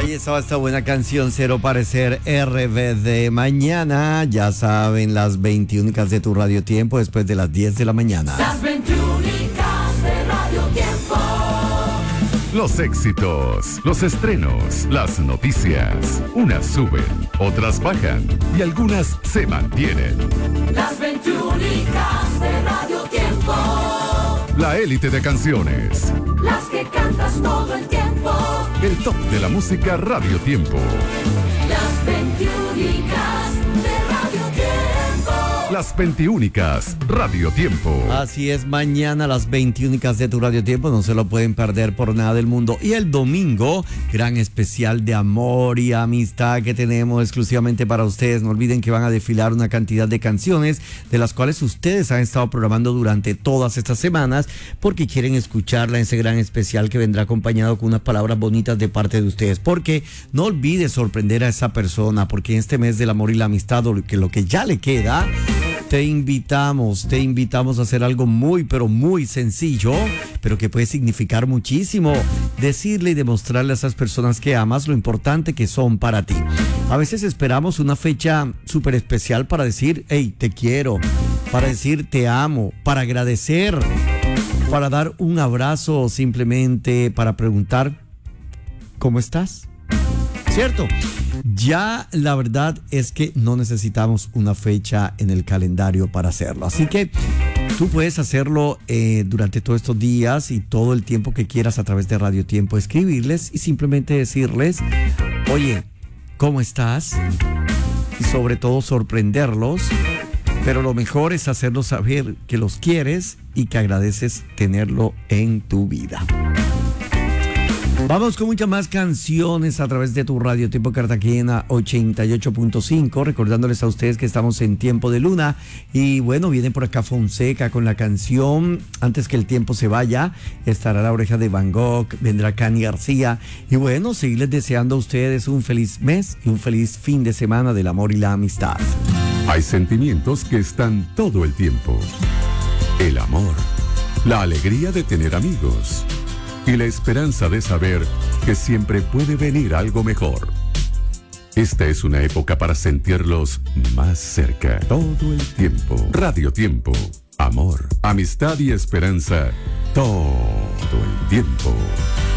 Ahí estaba esta buena canción, Cero Parecer RBD. Mañana, ya saben, las 21 de tu Radio Tiempo, después de las 10 de la mañana. Las 21 de Radio Tiempo. Los éxitos, los estrenos, las noticias. Unas suben, otras bajan y algunas se mantienen. Las 21 de Radio Tiempo. La élite de canciones. Las que cantas todo el tiempo. El top de la música Radio Tiempo. Las 21 de Radio Tiempo. Las 21 Radio Tiempo. Así es, mañana las 21 de tu Radio Tiempo, no se lo pueden perder por nada del mundo. Y el domingo, gran especial de amor y amistad que tenemos exclusivamente para ustedes. No olviden que van a desfilar una cantidad de canciones de las cuales ustedes han estado programando durante todas estas semanas porque quieren escucharla en ese gran especial que vendrá acompañado con unas palabras bonitas de parte de ustedes. Porque no olvides sorprender a esa persona, porque en este mes del amor y la amistad, lo que ya le queda, te invitamos a hacer algo muy, pero muy sencillo, pero que puede significar muchísimo. Decirle y demostrarle a esas personas que amas lo importante que son para ti. A veces esperamos una fecha súper especial para decir, hey, te quiero, para decir te amo, para agradecer, para dar un abrazo o simplemente para preguntar, ¿cómo estás? ¿Cierto? Ya la verdad es que no necesitamos una fecha en el calendario para hacerlo. Así que tú puedes hacerlo durante todos estos días y todo el tiempo que quieras a través de Radio Tiempo. Escribirles y simplemente decirles, oye, ¿cómo estás? Y sobre todo sorprenderlos. Pero lo mejor es hacerlos saber que los quieres y que agradeces tenerlo en tu vida. Vamos con muchas más canciones a través de tu Radio Tiempo Cartagena 88.5, recordándoles a ustedes que estamos en Tiempo de Luna. Y bueno, viene por acá Fonseca con la canción Antes que el tiempo se vaya. Estará La Oreja de Van Gogh, vendrá Cani García. Y bueno, seguirles deseando a ustedes un feliz mes y un feliz fin de semana del amor y la amistad. Hay sentimientos que están todo el tiempo. El amor, la alegría de tener amigos y la esperanza de saber que siempre puede venir algo mejor. Esta es una época para sentirlos más cerca, todo el tiempo. Radio Tiempo, amor, amistad y esperanza, todo el tiempo.